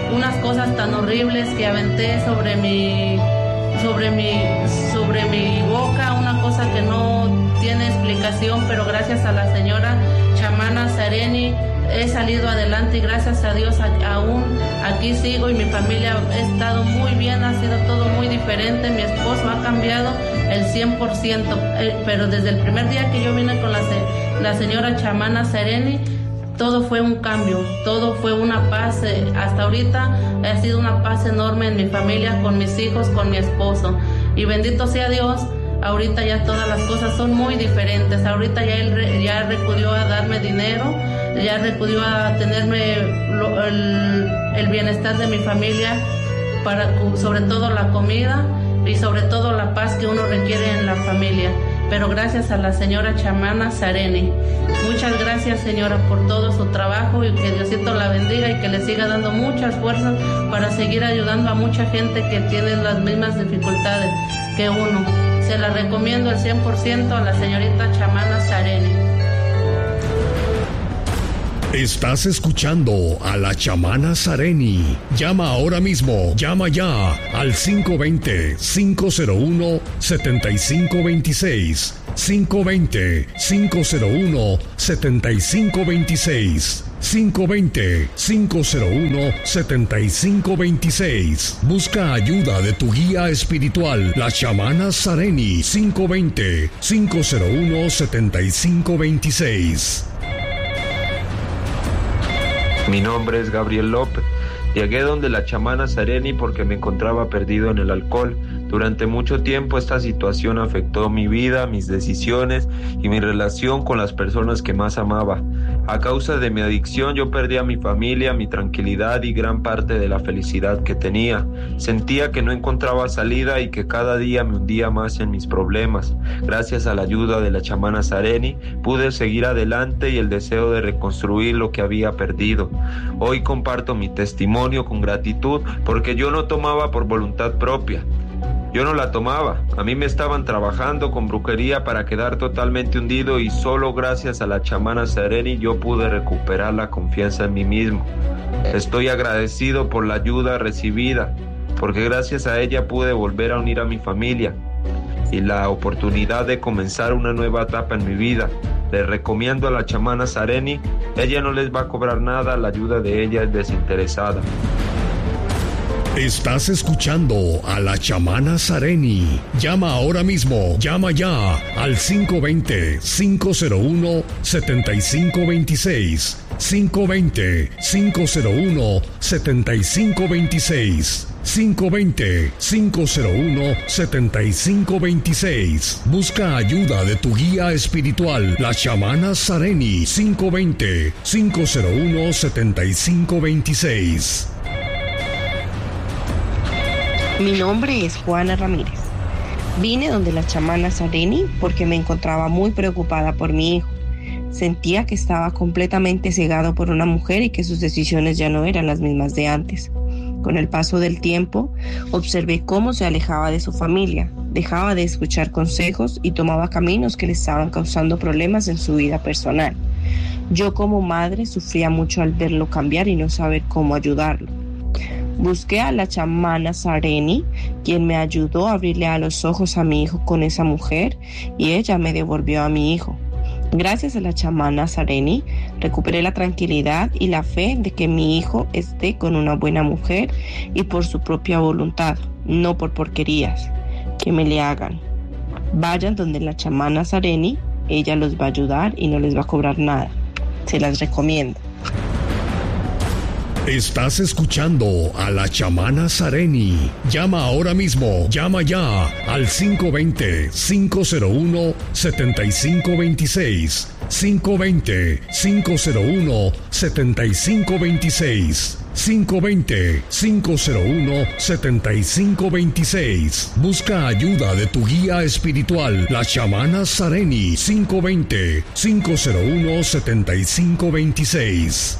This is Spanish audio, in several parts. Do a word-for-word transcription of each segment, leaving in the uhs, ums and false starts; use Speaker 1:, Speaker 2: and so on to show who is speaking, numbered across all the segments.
Speaker 1: unas cosas tan horribles que aventé sobre mi, sobre mi, sobre mi boca, una cosa que no tiene explicación, pero gracias a la señora chamana Sareni he salido adelante y gracias a Dios a, aún aquí sigo y mi familia ha estado muy bien, ha sido todo muy diferente, mi esposo ha cambiado el cien por ciento, eh, pero desde el primer día que yo vine con la, la señora chamana Sareni, todo fue un cambio, todo fue una paz, eh, hasta ahorita ha sido una paz enorme en mi familia, con mis hijos, con mi esposo, y bendito sea Dios. Ahorita ya todas las cosas son muy diferentes. Ahorita ya él ya recudió a darme dinero, ya recudió a tenerme lo, el, el bienestar de mi familia, para, sobre todo la comida y sobre todo la paz que uno requiere en la familia. Pero gracias a la señora chamana Sareni. Muchas gracias, señora, por todo su trabajo y que Diosito la bendiga y que le siga dando muchas fuerzas para seguir ayudando a mucha gente que tiene las mismas dificultades que uno. Se la recomiendo al cien por ciento a la señorita chamana Sareni.
Speaker 2: Estás escuchando a la chamana Sareni. Llama ahora mismo, llama ya al cinco dos cero, cinco cero uno, siete cinco dos seis. cinco dos cero, cinco cero uno, siete cinco dos seis. cinco dos cero, cinco cero uno, siete cinco dos seis. Busca ayuda de tu guía espiritual, la chamana Sareni. cinco dos cero, cinco cero uno, siete cinco dos seis.
Speaker 3: Mi nombre es Gabriel López. Llegué donde la chamana Sareni porque me encontraba perdido en el alcohol. Durante mucho tiempo esta situación afectó mi vida, mis decisiones y mi relación con las personas que más amaba. A causa de mi adicción yo perdí a mi familia, mi tranquilidad y gran parte de la felicidad que tenía. Sentía que no encontraba salida y que cada día me hundía más en mis problemas. Gracias a la ayuda de la chamana Sareni pude seguir adelante y el deseo de reconstruir lo que había perdido. Hoy comparto mi testimonio con gratitud porque yo no tomaba por voluntad propia. Yo no la tomaba, a mí me estaban trabajando con brujería para quedar totalmente hundido y solo gracias a la chamana Sareni yo pude recuperar la confianza en mí mismo. Estoy agradecido por la ayuda recibida, porque gracias a ella pude volver a unir a mi familia y la oportunidad de comenzar una nueva etapa en mi vida. Les recomiendo a la chamana Sareni, ella no les va a cobrar nada, la ayuda de ella es desinteresada.
Speaker 2: Estás escuchando a la chamana Sareni. Llama ahora mismo, llama ya al cinco dos cero, cinco cero uno, siete cinco dos seis. cinco dos cero, cinco cero uno, siete cinco dos seis. cinco dos cero, cinco cero uno, siete cinco dos seis. Busca ayuda de tu guía espiritual, la chamana Sareni. cinco dos cero, cinco cero uno, siete cinco dos seis.
Speaker 4: Mi nombre es Juana Ramírez. Vine donde la chamana Sareni porque me encontraba muy preocupada por mi hijo. Sentía que estaba completamente cegado por una mujer y que sus decisiones ya no eran las mismas de antes. Con el paso del tiempo, observé cómo se alejaba de su familia, dejaba de escuchar consejos y tomaba caminos que le estaban causando problemas en su vida personal. Yo como madre sufría mucho al verlo cambiar y no saber cómo ayudarlo. Busqué a la chamana Sareni, quien me ayudó a abrirle a los ojos a mi hijo con esa mujer, y ella me devolvió a mi hijo. Gracias a la chamana Sareni, recuperé la tranquilidad y la fe de que mi hijo esté con una buena mujer y por su propia voluntad, no por porquerías que me le hagan. Vayan donde la chamana Sareni, ella los va a ayudar y no les va a cobrar nada. Se las recomiendo.
Speaker 2: Estás escuchando a la chamana Sareni. Llama ahora mismo, llama ya al cinco dos cero, cinco cero uno, siete cinco dos seis. cinco dos cero, cinco cero uno, siete cinco dos seis. cinco dos cero, cinco cero uno, siete cinco dos seis. Busca ayuda de tu guía espiritual, la chamana Sareni. cinco dos cero, cinco cero uno, siete cinco dos seis.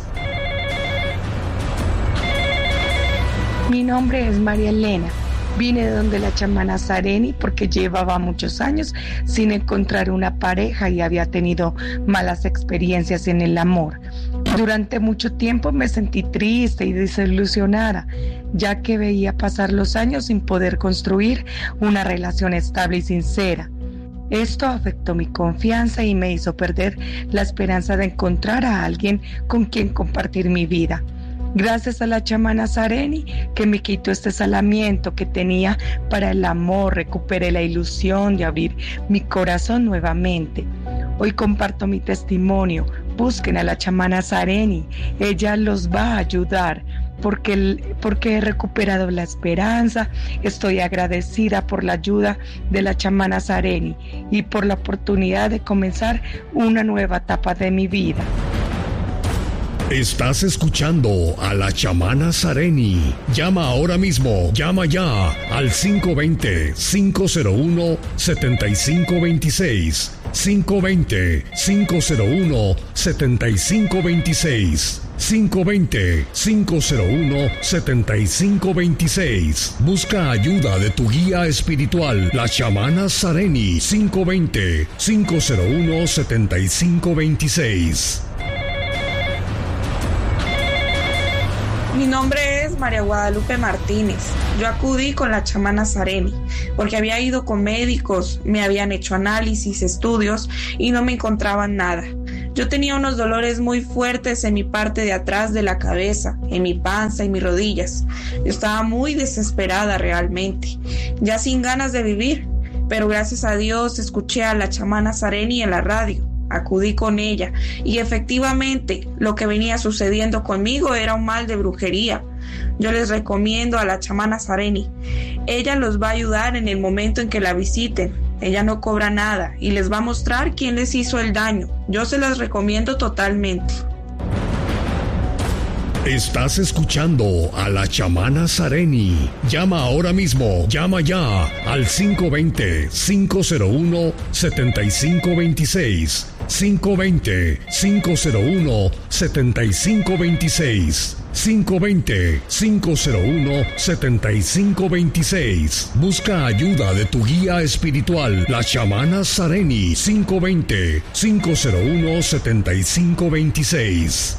Speaker 5: Mi nombre es María Elena. Vine de donde la chamana Sareni porque llevaba muchos años sin encontrar una pareja y había tenido malas experiencias en el amor. Durante mucho tiempo me sentí triste y desilusionada, ya que veía pasar los años sin poder construir una relación estable y sincera. Esto afectó mi confianza y me hizo perder la esperanza de encontrar a alguien con quien compartir mi vida. Gracias a la chamana Sareni, que me quitó este salamiento que tenía para el amor, recuperé la ilusión de abrir mi corazón nuevamente. Hoy comparto mi testimonio. Busquen a la chamana Sareni, ella los va a ayudar. Porque, porque he recuperado la esperanza. Estoy agradecida por la ayuda de la chamana Sareni y por la oportunidad de comenzar una nueva etapa de mi vida.
Speaker 2: Estás escuchando a la chamana Sareni. Llama ahora mismo, llama ya al cinco dos cero, cinco cero uno, siete cinco dos seis. cinco dos cero, cinco cero uno, siete cinco dos seis. cinco dos cero, cinco cero uno, siete cinco dos seis. Busca ayuda de tu guía espiritual, la chamana Sareni. cinco dos cero, cinco cero uno, siete cinco dos seis.
Speaker 6: Mi nombre es María Guadalupe Martínez. Yo acudí con la chamana Sareni porque había ido con médicos, me habían hecho análisis, estudios y no me encontraban nada. Yo tenía unos dolores muy fuertes en mi parte de atrás de la cabeza, en mi panza y mis rodillas. Yo estaba muy desesperada realmente, ya sin ganas de vivir, pero gracias a Dios escuché a la chamana Sareni en la radio. Acudí con ella y efectivamente lo que venía sucediendo conmigo era un mal de brujería. Yo les recomiendo a la chamana Sareni. Ella los va a ayudar en el momento en que la visiten. Ella no cobra nada y les va a mostrar quién les hizo el daño. Yo se las recomiendo totalmente.
Speaker 2: Estás escuchando a la chamana Sareni. Llama ahora mismo, llama ya al cinco dos cero, cinco cero uno, siete cinco dos seis. cinco dos cero, cinco cero uno, siete cinco dos seis. cinco dos cero, cinco cero uno, siete cinco dos seis. Busca ayuda de tu guía espiritual, la chamana Sareni. cinco dos cero, cinco cero uno, siete cinco dos seis.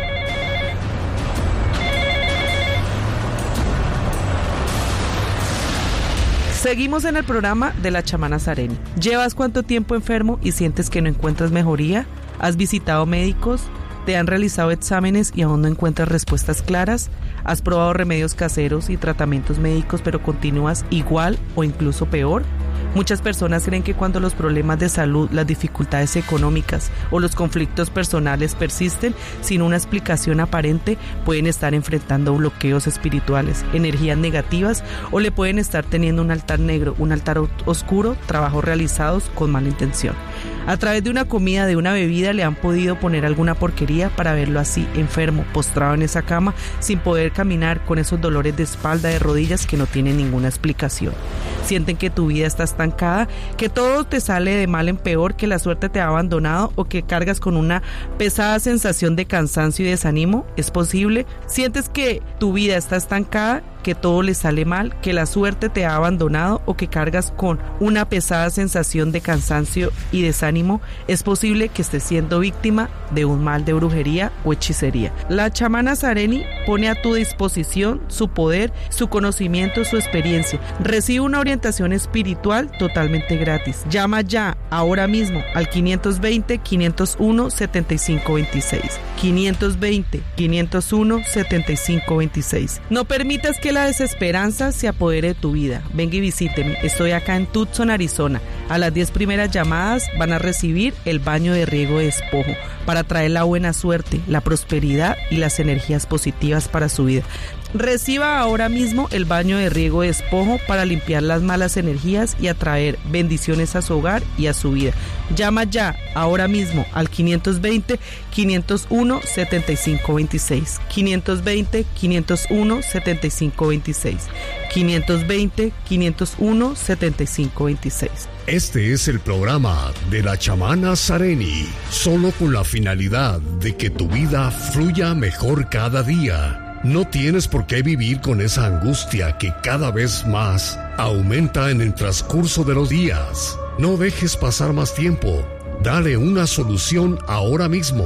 Speaker 7: Seguimos en el programa de la chamana Sareni. ¿Llevas cuánto tiempo enfermo y sientes que no encuentras mejoría? ¿Has visitado médicos? ¿Te han realizado exámenes y aún no encuentras respuestas claras? ¿Has probado remedios caseros y tratamientos médicos pero continúas igual o incluso peor? Muchas personas creen que cuando los problemas de salud, las dificultades económicas o los conflictos personales persisten sin una explicación aparente, pueden estar enfrentando bloqueos espirituales, energías negativas o le pueden estar teniendo un altar negro, un altar oscuro, trabajos realizados con mala intención. A través de una comida, de una bebida, le han podido poner alguna porquería para verlo así, enfermo, postrado en esa cama, sin poder caminar, con esos dolores de espalda, de rodillas que no tienen ninguna explicación. Sienten que tu vida está estancada, que todo te sale de mal en peor, que la suerte te ha abandonado o que cargas con una pesada sensación de cansancio y desánimo. ¿Es posible? ¿Sientes que tu vida está estancada, que todo le sale mal, que la suerte te ha abandonado o que cargas con una pesada sensación de cansancio y desánimo? Es posible que estés siendo víctima de un mal de brujería o hechicería. La chamana Sareni pone a tu disposición su poder, su conocimiento, su experiencia. Recibe una orientación espiritual totalmente gratis. Llama ya, ahora mismo, al quinientos veinte, quinientos uno, setenta y cinco veintiséis. quinientos veinte, quinientos uno, setenta y cinco veintiséis. No permitas que la desesperanza se apodere de tu vida. Venga y visíteme. Estoy acá en Tucson, Arizona. A las diez primeras llamadas van a recibir el baño de riego de despojo para traer la buena suerte, la prosperidad y las energías positivas para su vida. Reciba ahora mismo el baño de riego de despojo para limpiar las malas energías y atraer bendiciones a su hogar y a su vida. Llama ya, ahora mismo, al quinientos veinte, quinientos uno, setenta y cinco veintiséis. quinientos veinte, quinientos uno, setenta y cinco veintiséis. quinientos veinte, quinientos uno, setenta y cinco veintiséis.
Speaker 2: Este es el programa de la chamana Sareni, solo con la finalidad de que tu vida fluya mejor cada día. No tienes por qué vivir con esa angustia que cada vez más aumenta en el transcurso de los días. No dejes pasar más tiempo. Dale una solución ahora mismo.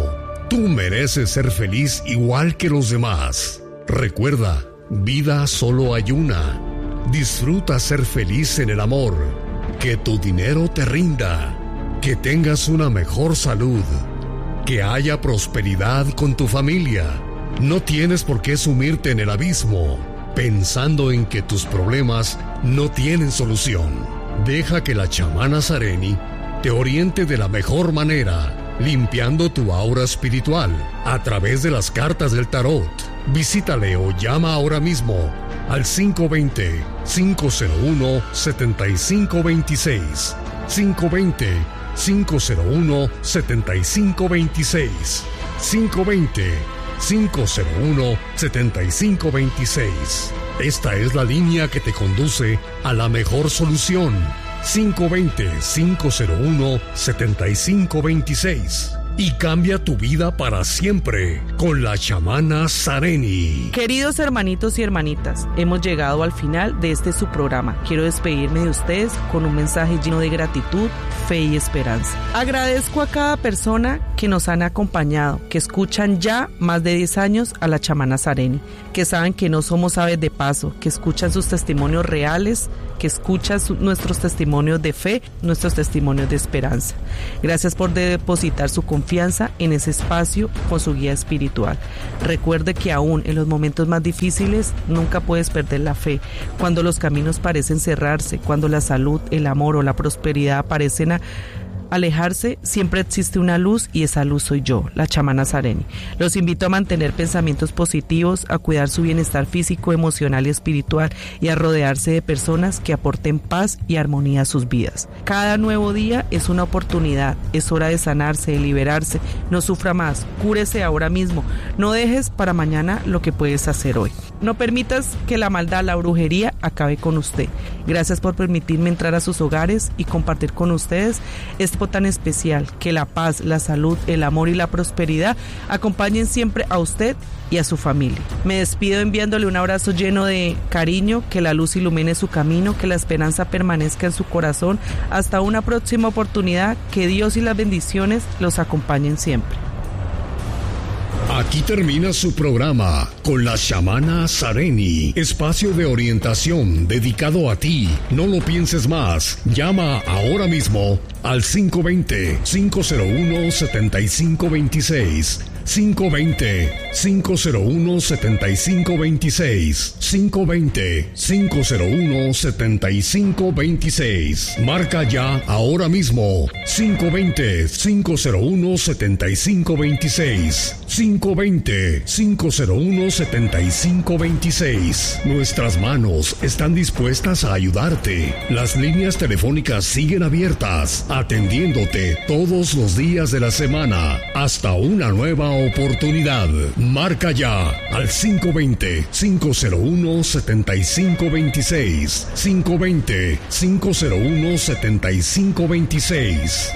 Speaker 2: Tú mereces ser feliz igual que los demás. Recuerda, vida solo hay una. Disfruta ser feliz en el amor. Que tu dinero te rinda. Que tengas una mejor salud. Que haya prosperidad con tu familia. No tienes por qué sumirte en el abismo, pensando en que tus problemas no tienen solución. Deja que la chamana Sareni te oriente de la mejor manera, limpiando tu aura espiritual a través de las cartas del tarot. Visítale o llama ahora mismo al cinco dos cero, cinco cero uno, siete cinco dos seis. cinco dos cero, cinco cero uno, siete cinco dos seis. cinco dos cero, cinco cero uno, siete cinco dos seis. Esta es la línea que te conduce a la mejor solución. cinco dos cero, cinco cero uno, siete cinco dos seis. Y cambia tu vida para siempre con la chamana Sareni.
Speaker 7: Queridos hermanitos y hermanitas, hemos llegado al final de este su programa. Quiero despedirme de ustedes con un mensaje lleno de gratitud, fe y esperanza. Agradezco a cada persona que nos han acompañado, que escuchan ya más de diez años a la chamana Sareni, que saben que no somos aves de paso, que escuchan sus testimonios reales, que escuchan su, nuestros testimonios de fe, nuestros testimonios de esperanza. Gracias por depositar su confianza en ese espacio con su guía espiritual. Recuerde que aún en los momentos más difíciles nunca puedes perder la fe. Cuando los caminos parecen cerrarse, cuando la salud, el amor o la prosperidad parecen a alejarse, siempre existe una luz y esa luz soy yo, la chamana Sareni. Los invito a mantener pensamientos positivos, a cuidar su bienestar físico, emocional y espiritual y a rodearse de personas que aporten paz y armonía a sus vidas. Cada nuevo día es una oportunidad, es hora de sanarse, de liberarse. No sufra más, cúrese ahora mismo. No dejes para mañana lo que puedes hacer hoy. No permitas que la maldad, la brujería acabe con usted. Gracias por permitirme entrar a sus hogares y compartir con ustedes este tan especial. Que la paz, la salud, el amor y la prosperidad acompañen siempre a usted y a su familia. Me despido enviándole un abrazo lleno de cariño, que la luz ilumine su camino, que la esperanza permanezca en su corazón. Hasta una próxima oportunidad, que Dios y las bendiciones los acompañen siempre.
Speaker 2: Aquí termina su programa con la chamana Sareni, espacio de orientación dedicado a ti. No lo pienses más. Llama ahora mismo al cinco dos cero, cinco cero uno, siete cinco dos seis. cinco dos cero, cinco cero uno, siete cinco dos seis. cinco dos cero, cinco cero uno, siete cinco dos seis. Marca ya ahora mismo. cinco dos cero, cinco cero uno, siete cinco dos seis. cinco dos cero, cinco cero uno, siete cinco dos seis. Nuestras manos están dispuestas a ayudarte. Las líneas telefónicas siguen abiertas, atendiéndote todos los días de la semana, hasta una nueva oportunidad. Marca ya al cinco dos cero, cinco cero uno, siete cinco dos seis. cinco dos cero, cinco cero uno, siete cinco dos seis.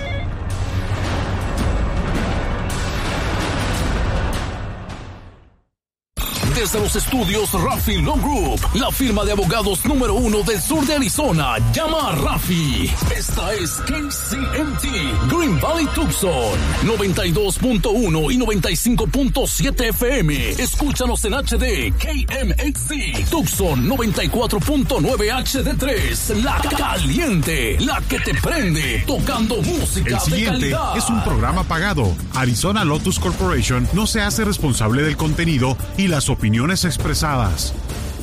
Speaker 8: Desde los estudios Rafi Law Group, la firma de abogados número uno del sur de Arizona, llama a Rafi. Esta es K C M T Green Valley Tucson, noventa y dos punto uno y noventa y cinco punto siete F M. Escúchanos en H D K M X C Tucson noventa y cuatro punto nueve H D tres. La caliente, la que te prende, tocando música.
Speaker 9: El siguiente
Speaker 8: de calidad.
Speaker 9: Es un programa pagado. Arizona Lotus Corporation no se hace responsable del contenido y las opiniones expresadas.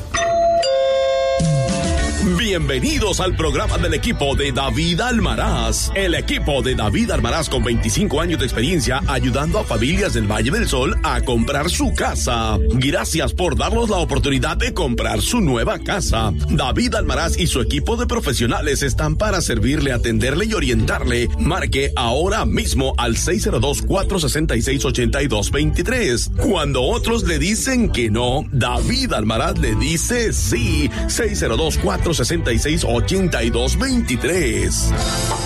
Speaker 10: Bienvenidos al programa del equipo de David Almaraz. El equipo de David Almaraz, con veinticinco años de experiencia ayudando a familias del Valle del Sol a comprar su casa. Gracias por darnos la oportunidad de comprar su nueva casa. David Almaraz y su equipo de profesionales están para servirle, atenderle y orientarle. Marque ahora mismo al seis cero dos, cuatro seis seis, ocho dos dos tres. Cuando otros le dicen que no, David Almaraz le dice sí. seis cero dos, cuatro seis seis, ocho dos dos tres.